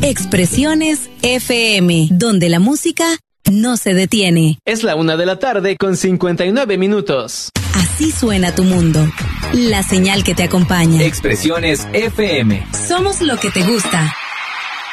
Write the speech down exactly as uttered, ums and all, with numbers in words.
Expresiones F M, donde la música no se detiene. Es la una de la tarde con cincuenta y nueve minutos. Así suena tu mundo. La señal que te acompaña. Expresiones F M. Somos lo que te gusta.